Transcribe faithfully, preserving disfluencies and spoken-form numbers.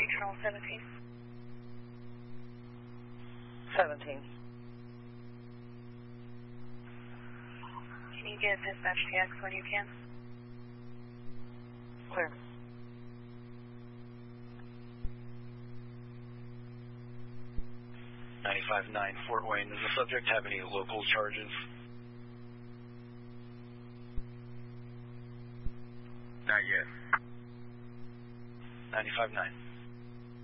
Channel seventeen. seventeen. Can you get dispatch T X when you can? Clear. ninety-five nine Fort Wayne. Does the subject have any local charges? Not yet. ninety-five nine.